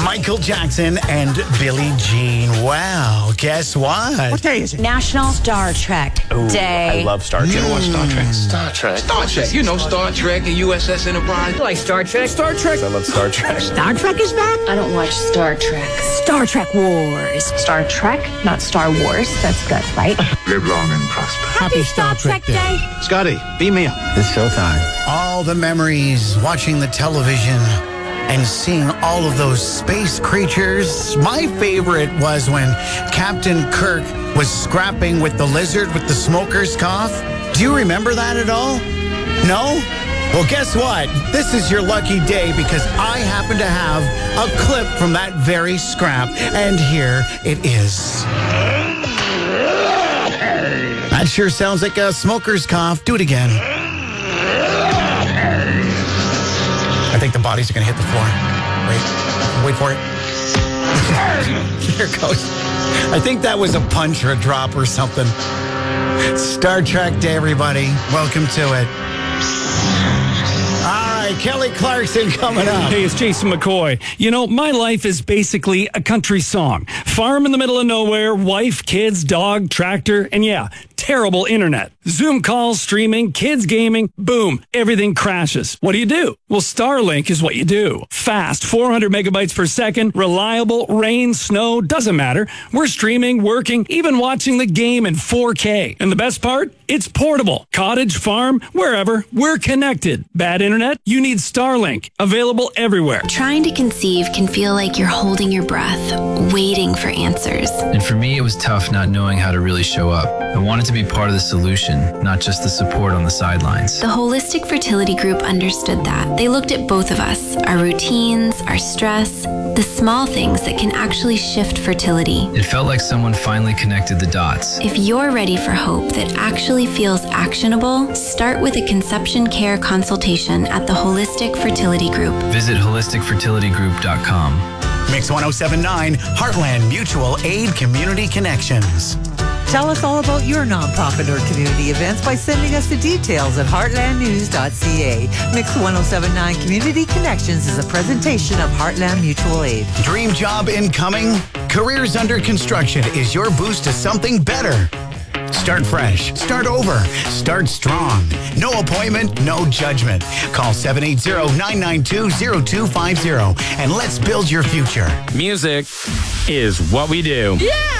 Michael Jackson and Billie Jean. Wow, guess what? What day is it? National Star Trek Day. I love Star Trek. You know what Star Trek? Star Trek. Star Trek. You know Star Trek and USS Enterprise. You like Star Trek? Star Trek? I love Star Trek. Star Trek is back? I don't watch Star Trek. Star Trek Wars. Star Trek, not Star Wars. That's good, right? Live long and prosper. Happy Star Trek Day. Scotty, beam me up. It's showtime. All the memories watching the television and seeing all of those space creatures. My favorite was when Captain Kirk was scrapping with the lizard with the smoker's cough. Do you remember that at all? No? Well, guess what? This is your lucky day because I happen to have a clip from that very scrap. And here it is. That sure sounds like a smoker's cough. Do it again. I think the bodies are going to hit the floor. Wait for it. Here it goes. I think that was a punch or a drop or something. Star Trek Day, everybody. Welcome to it. All right, Kelly Clarkson coming up. Hey, it's Jason McCoy. You know, my life is basically a country song. Farm in the middle of nowhere, wife, kids, dog, tractor, and yeah, terrible internet. Zoom calls, streaming, kids gaming, boom, everything crashes. What do? Well, Starlink is what you do. Fast, 400 megabytes per second, reliable, rain, snow, doesn't matter. We're streaming, working, even watching the game in 4K. And the best part? It's portable. Cottage, farm, wherever, we're connected. Bad internet? You need Starlink. Available everywhere. Trying to conceive can feel like you're holding your breath, waiting for answers. And for me, it was tough not knowing how to really show up. I wanted to be part of the solution, not just the support on the sidelines. The Holistic Fertility Group understood that. They looked at both of us, our routines, our stress, the small things that can actually shift fertility. It felt like someone finally connected the dots. If you're ready for hope that actually feels actionable, start with a conception care consultation at the Holistic Fertility Group. Visit holisticfertilitygroup.com. Mix 1079, Heartland Mutual Aid Community Connections. Tell us all about your nonprofit or community events by sending us the details at heartlandnews.ca. Mix 1079 Community Connections is a presentation of Heartland Mutual Aid. Dream job incoming? Careers under construction is your boost to something better. Start fresh, start over, start strong. No appointment, no judgment. Call 780-992-0250 and let's build your future. Music is what we do. Yeah!